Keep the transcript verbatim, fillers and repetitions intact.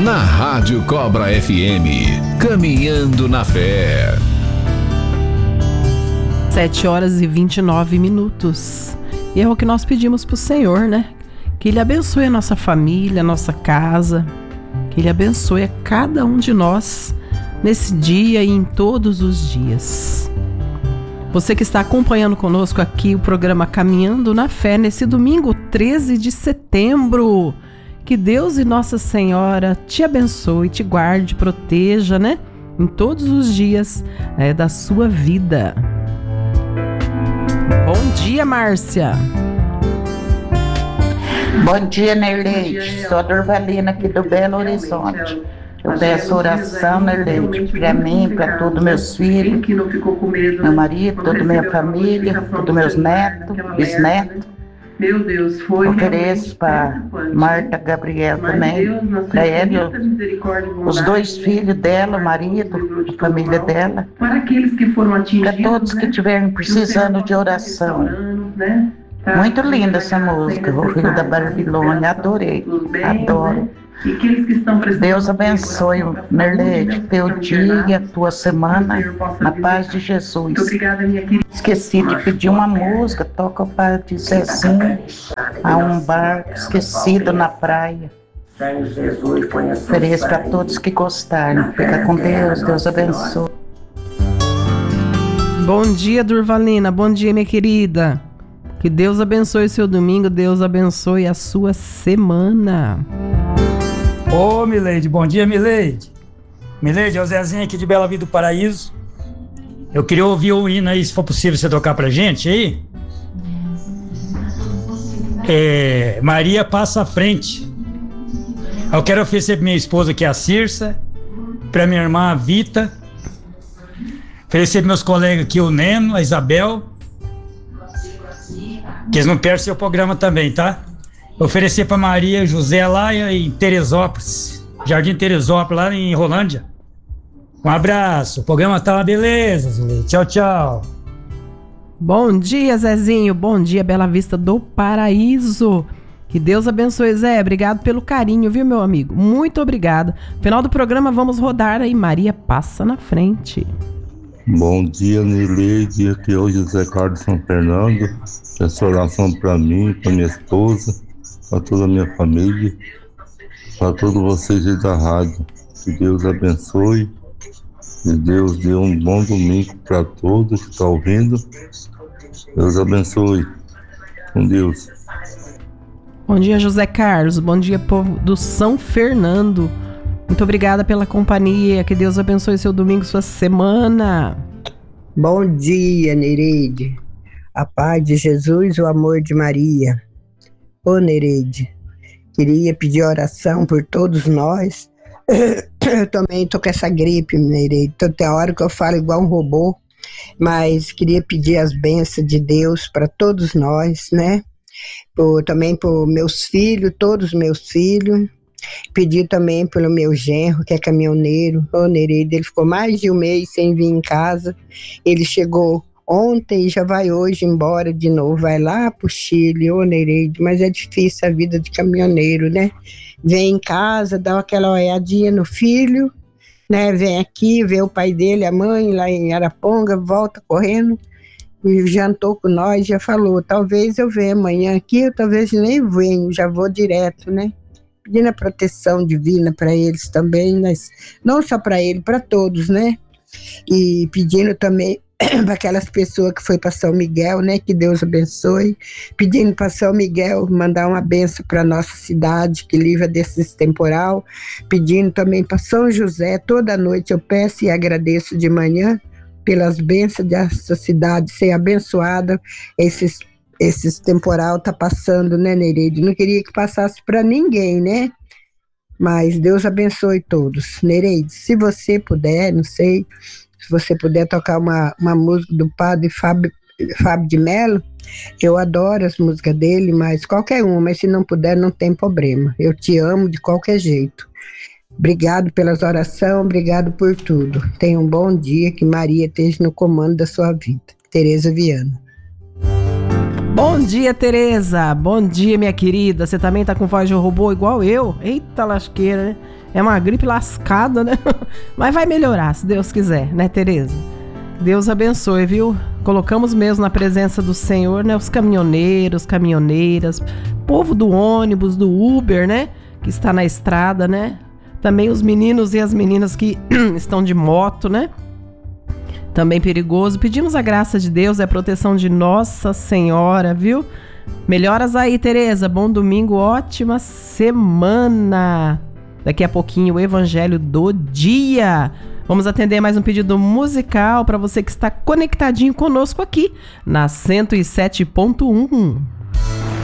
na Rádio Cobra F M, Caminhando na Fé. sete horas e vinte e nove minutos. E é o que nós pedimos pro Senhor, né? Que Ele abençoe a nossa família, a nossa casa. Que Ele abençoe a cada um de nós nesse dia e em todos os dias. Você que está acompanhando conosco aqui o programa Caminhando na Fé, nesse domingo treze de setembro. Que Deus e Nossa Senhora te abençoe, te guarde, proteja, né? Em todos os dias é, da sua vida. Bom dia, Márcia. Bom dia, Nerleide. Sou a Durvalina aqui do Belo Horizonte. Eu peço oração, Nerleide, para mim, para todos meus filhos, meu marido, toda a minha família, todos meus netos, bisnetos. Meu Deus, foi. Ofereço para Marta Gabriel também, para ela, os dois filhos dela, o marido, a família dela, para aqueles que foram atingidos, para todos que estiverem precisando de oração. Muito linda essa música, O Filho da Babilônia, adorei, adoro. E aqueles que estão Deus abençoe, Nerleide, teu dia e a tua semana, na paz de Jesus. Muito obrigada, minha querida. Esqueci de pedir uma música, toca o Padre Zezinho, há um barco esquecido na praia. Ofereço para todos que gostarem. Fica com Deus, Deus abençoe. Bom dia, Durvalina, bom dia, minha querida. Que Deus abençoe o seu domingo, Deus abençoe a sua semana. Ô, oh, Mileide, bom dia, Mileide. Mileide, é o Zezinho aqui de Bela Vida do Paraíso. Eu queria ouvir o hino aí, se for possível você tocar pra gente aí. É, Maria Passa à Frente. Eu quero oferecer pra minha esposa aqui, a Cirsa, pra minha irmã, a Vita. Oferecer pros meus colegas aqui, o Neno, a Isabel. Que eles não perdem seu programa também, tá? Oferecer pra Maria José lá em Teresópolis, Jardim Teresópolis, lá em Rolândia. Um abraço, o programa tá uma beleza, Zé. Tchau, tchau. Bom dia, Zezinho, bom dia, Bela Vista do Paraíso. Que Deus abençoe, Zé, obrigado pelo carinho, viu, meu amigo? Muito obrigado. Final do programa vamos rodar aí, Maria Passa na Frente. Bom dia, Nileide, aqui é o José Carlos São Fernando. Essa oração para mim, para minha esposa, para toda a minha família, para todos vocês aí da rádio. Que Deus abençoe, que Deus dê um bom domingo para todos que estão ouvindo. Deus abençoe. Com Deus. Bom dia, José Carlos. Bom dia, povo do São Fernando. Muito obrigada pela companhia. Que Deus abençoe seu domingo, sua semana. Bom dia, Nereide. A paz de Jesus, o amor de Maria. Ô, Nereide, queria pedir oração por todos nós. Eu também tô com essa gripe, Nereide. Então tem hora que eu falo igual um robô. Mas queria pedir as bênçãos de Deus para todos nós, né? Por, também por meus filhos, todos os meus filhos. Pedir também pelo meu genro, que é caminhoneiro. Ô, Nereide, ele ficou mais de um mês sem vir em casa. Ele chegou ontem e já vai hoje embora de novo, vai lá pro Chile, ô, Nereide, mas é difícil a vida de caminhoneiro, né? Vem em casa, dá aquela olhadinha no filho, né? Vem aqui, vê o pai dele, a mãe lá em Araponga, volta correndo, e jantou com nós, já falou, talvez eu venha amanhã aqui, ou talvez nem venho, já vou direto, né? Pedindo a proteção divina para eles também, mas não só para ele, para todos, né? E pedindo também para aquelas pessoas que foi para São Miguel, né? Que Deus abençoe. Pedindo para São Miguel mandar uma bênção para nossa cidade, que livra desses temporal. Pedindo também para São José, toda noite eu peço e agradeço de manhã pelas bênçãos dessa cidade ser abençoada. Esses, esses temporal tá passando, né, Nereide? Não queria que passasse para ninguém, né? Mas Deus abençoe todos. Nereide, se você puder, não sei, se você puder tocar uma, uma música do padre Fábio, Fábio de Mello, eu adoro as músicas dele, mas qualquer uma, mas se não puder, não tem problema. Eu te amo de qualquer jeito. Obrigado pelas orações, obrigado por tudo. Tenha um bom dia, que Maria esteja no comando da sua vida. Tereza Viana. Bom dia, Tereza. Bom dia, minha querida. Você também tá com voz de robô igual eu? Eita lasqueira, né? É uma gripe lascada, né? Mas vai melhorar, se Deus quiser, né, Tereza? Deus abençoe, viu? Colocamos mesmo na presença do Senhor, né? Os caminhoneiros, caminhoneiras, povo do ônibus, do Uber, né? Que está na estrada, né? Também os meninos e as meninas que estão de moto, né? Também perigoso. Pedimos a graça de Deus e a proteção de Nossa Senhora, viu? Melhoras aí, Tereza. Bom domingo, ótima semana. Daqui a pouquinho o Evangelho do Dia. Vamos atender mais um pedido musical para você que está conectadinho conosco aqui na cento e sete ponto um.